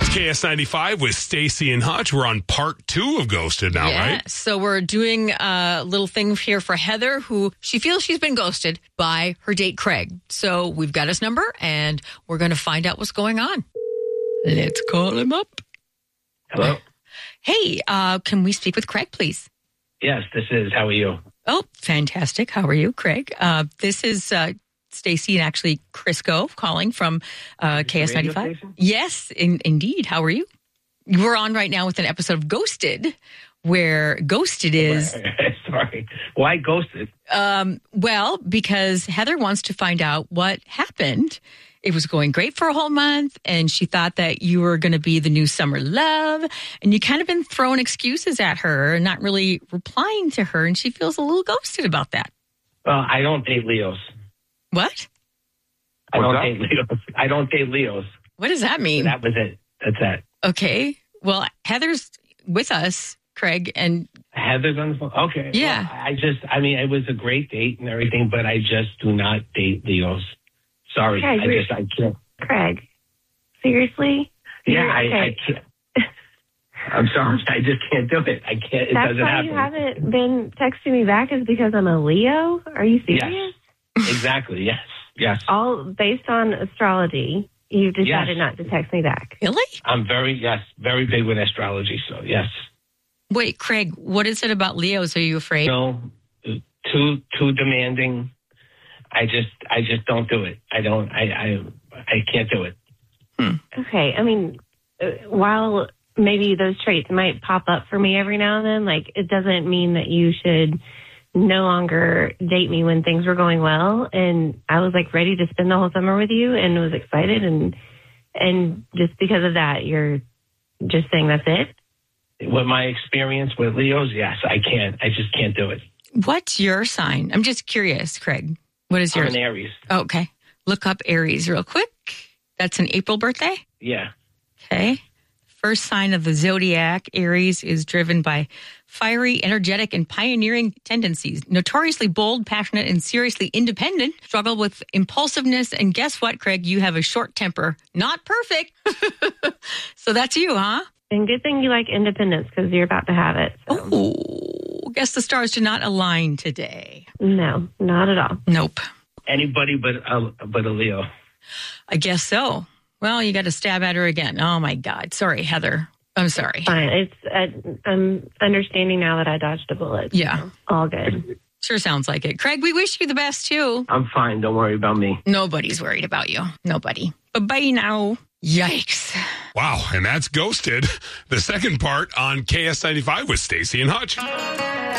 KS95 with Stacy and Hutch. We're on part 2 of Ghosted now, right? So we're doing a little thing here for Heather, who she feels she's been ghosted by her date, Craig. So we've got his number, and we're going to find out what's going on. Let's call him up. Hello? Hey, can we speak with Craig, please? Yes, this is. How are you? Oh, fantastic. How are you, Craig? This is Stacy and actually Crisco calling from KS95. Yes, indeed. How are you? We're on right now with an episode of Ghosted, where Ghosted is... Sorry. Why Ghosted? Well, because Heather wants to find out what happened. It was going great for a whole month, and she thought that you were going to be the new summer love, and you kind of been throwing excuses at her and not really replying to her, and she feels a little ghosted about that. Well, I don't date Leos. What? I don't date Leos. What does that mean? That was it. That's it. Okay. Well, Heather's with us, Craig, and... Heather's on the phone? Okay. Yeah. Well, it was a great date and everything, but I just do not date Leos. Sorry. Craig, I can't. Craig, seriously? Yeah, I can't. I'm sorry. I just can't do it. I can't. It That's doesn't why happen. you haven't been texting me back is because I'm a Leo? Are you serious? Yes. Exactly. Yes. All based on astrology. You decided not to text me back. Really? I'm very big with astrology, so yes. Wait, Craig, what is it about Leos? Are you afraid? No, too demanding. I just don't do it. I can't do it. Okay. I mean, while maybe those traits might pop up for me every now and then, like, it doesn't mean that you should no longer date me when things were going well. And I was like ready to spend the whole summer with you and was excited. And just because of that, you're just saying that's it? With my experience with Leos, yes, I just can't do it. What's your sign? I'm just curious, Craig. What is yours? I'm an Aries. Oh, okay. Look up Aries real quick. That's an April birthday? Yeah. Okay. First sign of the zodiac, Aries, is driven by fiery, energetic, and pioneering tendencies. Notoriously bold, passionate, and seriously independent. Struggle with impulsiveness. And guess what, Craig? You have a short temper. Not perfect. So that's you, huh? And good thing you like independence because you're about to have it. So. Oh, guess the stars do not align today. No, not at all. Nope. Anybody but a Leo. I guess so. Well, you got to stab at her again. Oh, my God. Sorry, Heather. I'm sorry. Fine. I'm understanding now that I dodged a bullet. Yeah. So all good. Sure sounds like it. Craig, we wish you the best, too. I'm fine. Don't worry about me. Nobody's worried about you. Nobody. Bye-bye now. Yikes. Wow, and that's Ghosted. The second part on KS95 with Stacy and Hutch.